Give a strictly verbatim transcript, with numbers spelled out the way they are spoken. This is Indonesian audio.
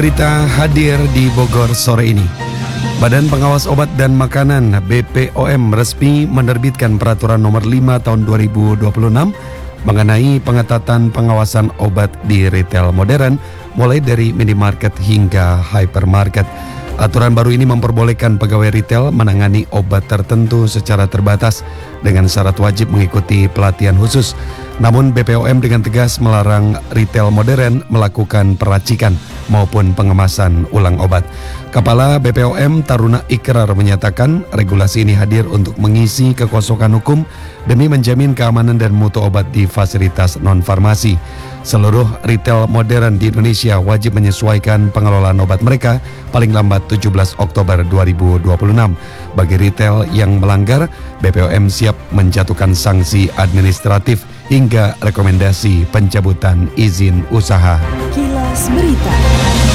Berita hadir di Bogor sore ini. Badan Pengawas Obat dan Makanan B P O M resmi menerbitkan Peraturan Nomor lima Tahun dua ribu dua puluh enam mengenai pengetatan pengawasan obat di retail modern mulai dari minimarket hingga hypermarket. Aturan baru ini memperbolehkan pegawai retail menangani obat tertentu secara terbatas dengan syarat wajib mengikuti pelatihan khusus. Namun B P O M dengan tegas melarang retail modern melakukan peracikan maupun pengemasan ulang obat. Kepala B P O M Taruna Ikrar menyatakan regulasi ini hadir untuk mengisi kekosongan hukum demi menjamin keamanan dan mutu obat di fasilitas non-farmasi. Seluruh retail modern di Indonesia wajib menyesuaikan pengelolaan obat mereka paling lambat tujuh belas Oktober dua ribu dua puluh enam. Bagi retail yang melanggar, B P O M siap menjatuhkan sanksi administratif hingga rekomendasi pencabutan izin usaha. Kilas Berita.